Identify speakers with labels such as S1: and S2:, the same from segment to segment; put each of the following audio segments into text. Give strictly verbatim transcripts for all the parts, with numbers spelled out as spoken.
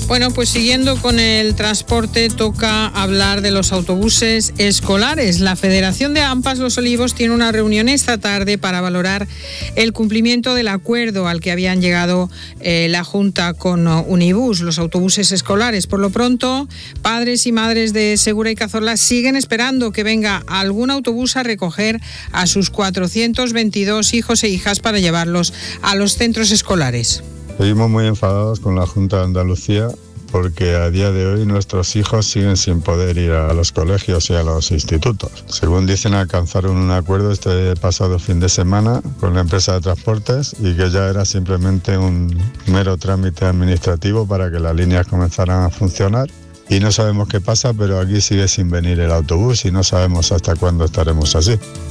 S1: Bueno, pues siguiendo con el transporte, toca hablar de los autobuses escolares. La Federación de AMPAs Los Olivos tiene una reunión esta tarde para valorar el cumplimiento del acuerdo al que habían llegado eh, la Junta con Unibus, los autobuses escolares. Por lo pronto, padres y madres de Segura y Cazorla siguen esperando que venga algún autobús a recoger a sus cuatrocientos veintidós hijos e hijas para llevarlos a los centros escolares.
S2: Seguimos muy enfadados con la Junta de Andalucía porque a día de hoy nuestros hijos siguen sin poder ir a los colegios y a los institutos. Según dicen, alcanzaron un acuerdo este pasado fin de semana con la empresa de transportes y que ya era simplemente un mero trámite administrativo para que las líneas comenzaran a funcionar. Y no sabemos qué pasa, pero aquí sigue sin venir el autobús y no sabemos hasta cuándo estaremos así.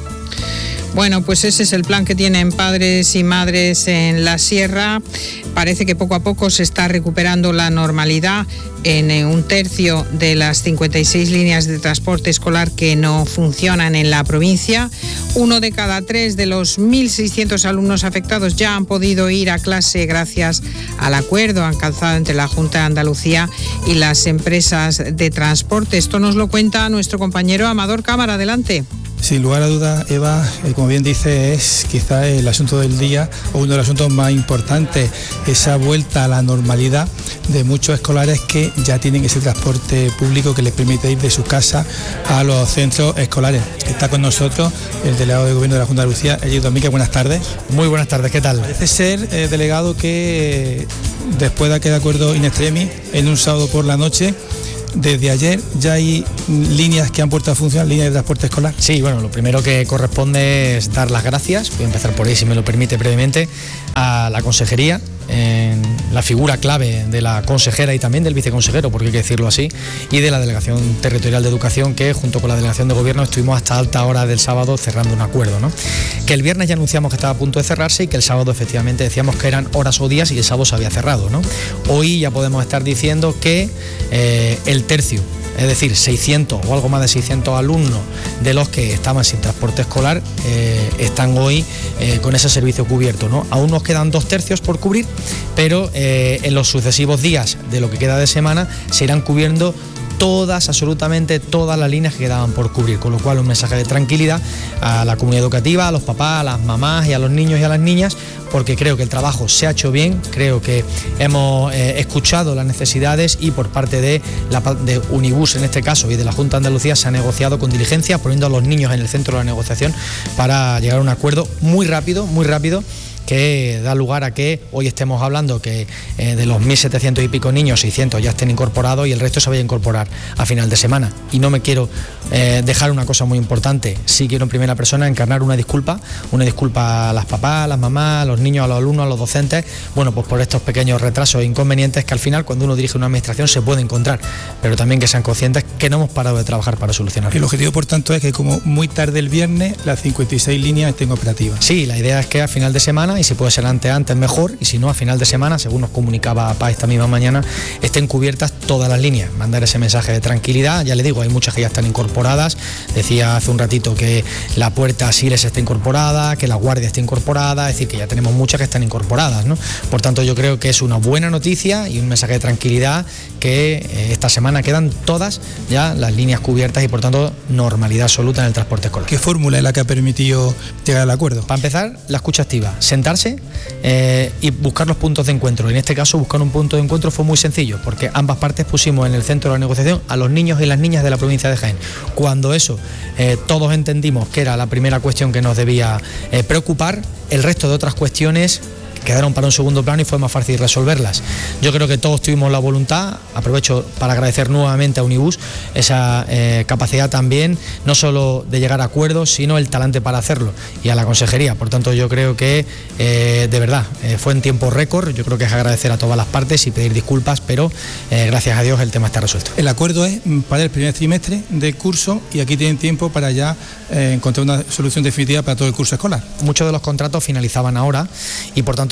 S1: Bueno, pues ese es el plan que tienen padres y madres en la sierra. Parece que poco a poco se está recuperando la normalidad en un tercio de las cincuenta y seis líneas de transporte escolar que no funcionan en la provincia. Uno de cada tres de los mil seiscientos alumnos afectados ya han podido ir a clase gracias al acuerdo alcanzado entre la Junta de Andalucía y las empresas de transporte. Esto nos lo cuenta nuestro compañero Amador Cámara. Adelante.
S3: Sin lugar a dudas, Eva, eh, como bien dice, es quizá el asunto del día o uno de los asuntos más importantes, esa vuelta a la normalidad de muchos escolares que ya tienen ese transporte público que les permite ir de su casa a los centros escolares. Está con nosotros el delegado de Gobierno de la Junta de Andalucía, Egidio Domínguez. Buenas tardes.
S4: Muy buenas tardes, ¿qué tal?
S3: Parece ser, eh, delegado, que eh, después de aquel acuerdo in extremis, en un sábado por la noche, desde ayer ya hay líneas que han puesto a funcionar, líneas de transporte escolar.
S4: Sí, bueno, lo primero que corresponde es dar las gracias, voy a empezar por ahí si me lo permite brevemente, a la consejería, en la figura clave de la consejera y también del viceconsejero, porque hay que decirlo así, y de la Delegación Territorial de Educación, que junto con la Delegación de Gobierno estuvimos hasta alta hora del sábado cerrando un acuerdo, ¿no? Que el viernes ya anunciamos que estaba a punto de cerrarse y que el sábado efectivamente decíamos que eran horas o días y el sábado se había cerrado, ¿no? Hoy ya podemos estar diciendo que eh, el tercio, es decir, seiscientos o algo más de seiscientos alumnos de los que estaban sin transporte escolar eh, están hoy eh, con ese servicio cubierto, ¿no? Aún nos quedan dos tercios por cubrir, pero eh, en los sucesivos días de lo que queda de semana se irán cubriendo todas, absolutamente todas las líneas que quedaban por cubrir, con lo cual un mensaje de tranquilidad a la comunidad educativa, a los papás, a las mamás y a los niños y a las niñas, porque creo que el trabajo se ha hecho bien, creo que hemos eh, escuchado las necesidades y por parte de, la, de Unibus en este caso y de la Junta de Andalucía se ha negociado con diligencia, poniendo a los niños en el centro de la negociación para llegar a un acuerdo muy rápido, muy rápido, que da lugar a que hoy estemos hablando que eh, de los mil setecientos y pico niños, seiscientos ya estén incorporados y el resto se vaya a incorporar a final de semana. Y no me quiero eh, dejar una cosa muy importante, sí quiero en primera persona encarnar una disculpa, una disculpa a las papás, a las mamás, a los niños, a los alumnos, a los docentes, bueno, pues por estos pequeños retrasos e inconvenientes que al final cuando uno dirige una administración se puede encontrar, pero también que sean conscientes que no hemos parado de trabajar para solucionarlo.
S3: El objetivo, por tanto, es que como muy tarde el viernes las cincuenta y seis líneas estén operativas.
S4: Sí, la idea es que a final de semana, y si puede ser antes, antes mejor, y si no, a final de semana, según nos comunicaba Paz esta misma mañana, estén cubiertas todas las líneas. Mandar ese mensaje de tranquilidad, ya le digo, hay muchas que ya están incorporadas, decía hace un ratito que la puerta Siles está incorporada, que la Guardia está incorporada, es decir, que ya tenemos muchas que están incorporadas, ¿no? Por tanto, yo creo que es una buena noticia y un mensaje de tranquilidad que eh, esta semana quedan todas ya las líneas cubiertas y por tanto normalidad absoluta en el transporte escolar.
S3: ¿Qué fórmula es la que ha permitido llegar al acuerdo?
S4: Para empezar, la escucha activa, sentarse eh, y buscar los puntos de encuentro. En este caso, buscar un punto de encuentro fue muy sencillo, porque ambas partes pusimos en el centro de la negociación a los niños y las niñas de la provincia de Jaén. Cuando eso eh, todos entendimos que era la primera cuestión que nos debía eh, preocupar, el resto de otras cuestiones quedaron para un segundo plano y fue más fácil resolverlas. Yo creo que todos tuvimos la voluntad, aprovecho para agradecer nuevamente a Unibus esa eh, capacidad también, no solo de llegar a acuerdos, sino el talante para hacerlo, y a la consejería. Por tanto, yo creo que eh, de verdad eh, fue en tiempo récord. Yo creo que es agradecer a todas las partes y pedir disculpas, pero eh, gracias a Dios el tema está resuelto.
S3: El acuerdo es para el primer trimestre del curso y aquí tienen tiempo para ya eh, encontrar una solución definitiva para todo el curso escolar.
S4: Muchos de los contratos finalizaban ahora y por tanto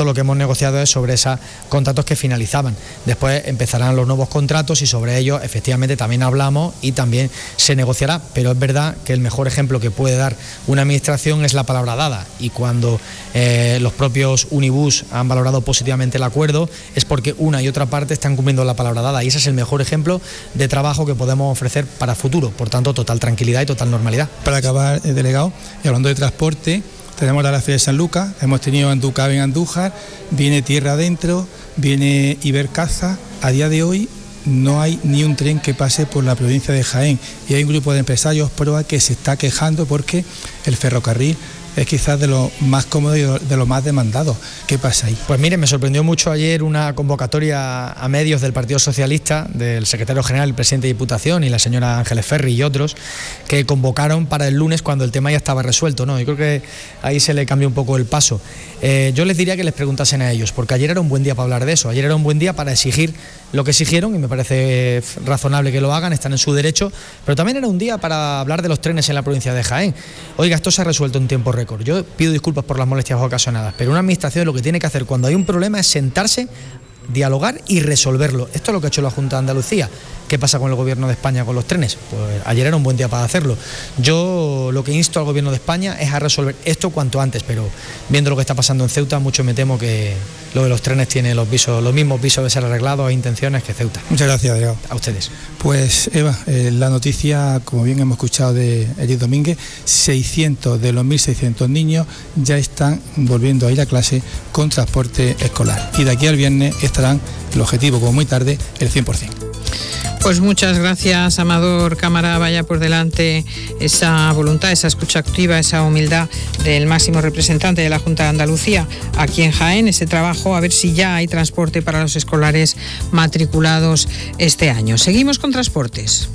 S4: momento lo que hemos negociado es sobre esos contratos que finalizaban. Después empezarán los nuevos contratos y sobre ellos efectivamente también hablamos y también se negociará, pero es verdad que el mejor ejemplo que puede dar una administración es la palabra dada, y cuando eh, los propios Unibus han valorado positivamente el acuerdo es porque una y otra parte están cumpliendo la palabra dada, y ese es el mejor ejemplo de trabajo que podemos ofrecer para futuro. Por tanto, total tranquilidad y total normalidad.
S3: Para acabar, eh, delegado, y hablando de transporte, tenemos la Feria de San Lucas, hemos tenido Anducab en Andújar, viene Tierra Adentro, viene Ibercaza. A día de hoy no hay ni un tren que pase por la provincia de Jaén, y hay un grupo de empresarios proa que se está quejando porque el ferrocarril es quizás de lo más cómodo y de lo más demandado. ¿Qué pasa ahí?
S4: Pues mire, me sorprendió mucho ayer una convocatoria a medios del Partido Socialista, del secretario general, el presidente de Diputación y la señora Ángeles Ferri y otros, que convocaron para el lunes cuando el tema ya estaba resuelto, ¿no? Yo creo que ahí se le cambió un poco el paso. Eh, yo les diría que les preguntasen a ellos, porque ayer era un buen día para hablar de eso, ayer era un buen día para exigir lo que exigieron, y me parece razonable que lo hagan, están en su derecho, pero también era un día para hablar de los trenes en la provincia de Jaén. Oiga, esto se ha resuelto en tiempo récord. Yo pido disculpas por las molestias ocasionadas, pero una administración lo que tiene que hacer cuando hay un problema es sentarse, dialogar y resolverlo. Esto es lo que ha hecho la Junta de Andalucía. ¿Qué pasa con el Gobierno de España con los trenes? Pues ayer era un buen día para hacerlo. Yo lo que insto al Gobierno de España es a resolver esto cuanto antes, pero viendo lo que está pasando en Ceuta, mucho me temo que lo de los trenes tiene los visos, los mismos visos de ser arreglados e intenciones que Ceuta.
S3: Muchas gracias, delegado.
S4: A ustedes.
S3: Pues Eva, eh, la noticia, como bien hemos escuchado de Edith Domínguez, seiscientos de los mil seiscientos niños ya están volviendo a ir a clase con transporte escolar, y de aquí al viernes estarán, el objetivo como muy tarde, el cien por ciento.
S1: Pues muchas gracias, Amador Cámara. Vaya por delante esa voluntad, esa escucha activa, esa humildad del máximo representante de la Junta de Andalucía aquí en Jaén, ese trabajo, a ver si ya hay transporte para los escolares matriculados este año. Seguimos con transportes.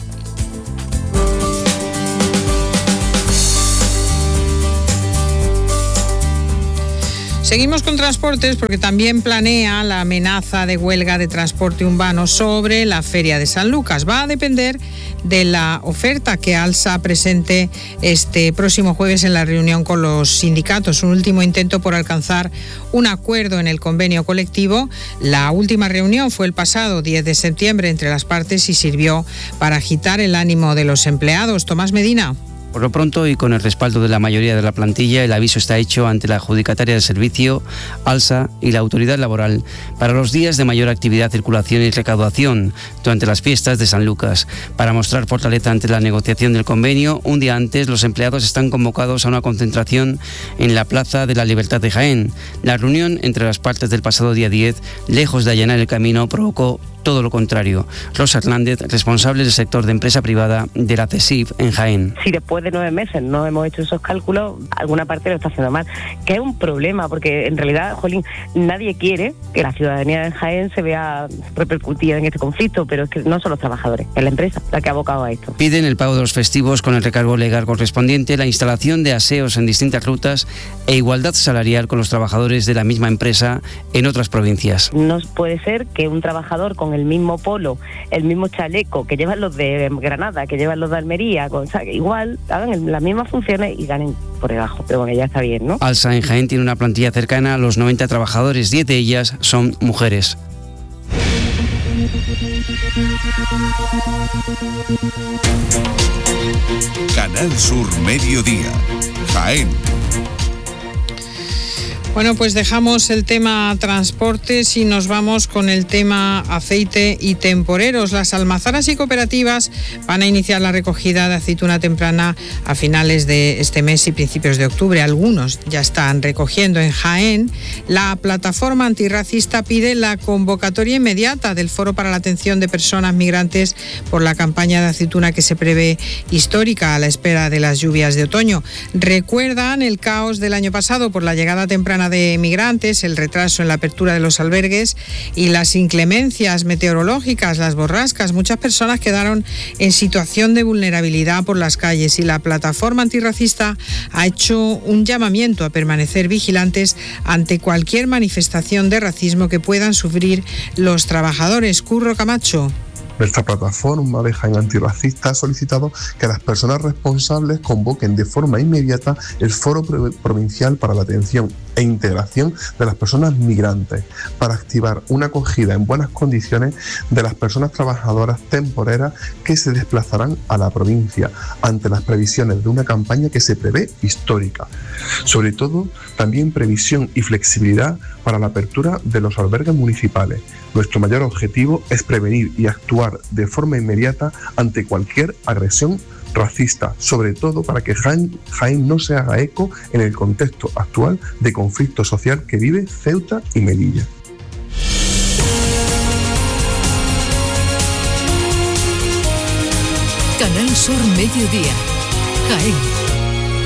S1: Seguimos con transportes porque también planea la amenaza de huelga de transporte urbano sobre la Feria de San Lucas. Va a depender de la oferta que ALSA presente este próximo jueves en la reunión con los sindicatos. Un último intento por alcanzar un acuerdo en el convenio colectivo. La última reunión fue el pasado diez de septiembre entre las partes y sirvió para agitar el ánimo de los empleados. Tomás Medina.
S5: Por lo pronto, y con el respaldo de la mayoría de la plantilla, el aviso está hecho ante la adjudicataria del servicio, ALSA, y la autoridad laboral para los días de mayor actividad, circulación y recaudación durante las fiestas de San Lucas. Para mostrar fortaleza ante la negociación del convenio, un día antes los empleados están convocados a una concentración en la Plaza de la Libertad de Jaén. La reunión entre las partes del pasado día diez, lejos de allanar el camino, provocó todo lo contrario. Rosa Hernández, responsable del sector de empresa privada de la CESIF en Jaén.
S6: Si después de nueve meses no hemos hecho esos cálculos, alguna parte lo está haciendo mal, que es un problema, porque en realidad, jolín, nadie quiere que la ciudadanía de Jaén se vea repercutida en este conflicto, pero es que no son los trabajadores, es la empresa la que ha abocado a esto.
S5: Piden el pago de los festivos con el recargo legal correspondiente, la instalación de aseos en distintas rutas e igualdad salarial con los trabajadores de la misma empresa en otras provincias.
S6: No puede ser que un trabajador con el mismo polo, el mismo chaleco que llevan los de Granada, que llevan los de Almería, con, o sea, igual hagan el, las mismas funciones y ganen por debajo, pero bueno, ya está bien, ¿no?
S5: ALSA en Jaén tiene una plantilla cercana a los noventa trabajadores, diez de ellas son mujeres.
S7: Canal Sur Mediodía, Jaén.
S1: Bueno, pues dejamos el tema transportes y nos vamos con el tema aceite y temporeros. Las almazaras y cooperativas van a iniciar la recogida de aceituna temprana a finales de este mes y principios de octubre. Algunos ya están recogiendo. En Jaén, la plataforma antirracista pide la convocatoria inmediata del Foro para la Atención de Personas Migrantes por la campaña de aceituna que se prevé histórica a la espera de las lluvias de otoño. Recuerdan el caos del año pasado por la llegada temprana de migrantes, el retraso en la apertura de los albergues y las inclemencias meteorológicas, las borrascas. Muchas personas quedaron en situación de vulnerabilidad por las calles y la plataforma antirracista ha hecho un llamamiento a permanecer vigilantes ante cualquier manifestación de racismo que puedan sufrir los trabajadores. Curro Camacho.
S8: Nuestra plataforma de Jaén Antirracista ha solicitado que las personas responsables convoquen de forma inmediata el Foro Provincial para la Atención e integración de las personas migrantes, para activar una acogida en buenas condiciones de las personas trabajadoras temporeras que se desplazarán a la provincia ante las previsiones de una campaña que se prevé histórica. Sobre todo, también previsión y flexibilidad para la apertura de los albergues municipales. Nuestro mayor objetivo es prevenir y actuar de forma inmediata ante cualquier agresión racista, sobre todo para que Jaén, Jaén no se haga eco en el contexto actual de conflicto social que vive Ceuta y Melilla.
S9: Canal Sur Mediodía, Jaén.